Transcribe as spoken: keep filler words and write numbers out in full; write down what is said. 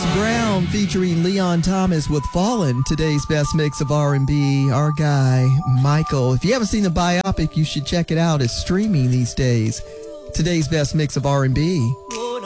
Chris Brown featuring Leon Thomas with Fallen. Today's best mix of R and B. Our guy, Michael. If you haven't seen the biopic, you should check it out. It's streaming these days. Today's best mix of R and B.